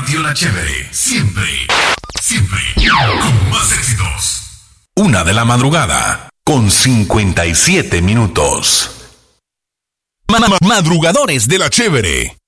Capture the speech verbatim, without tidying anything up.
Radio La Chévere, siempre, siempre, con más éxitos. Una de la madrugada, con cincuenta y siete minutos. Madrugadores de La Chévere.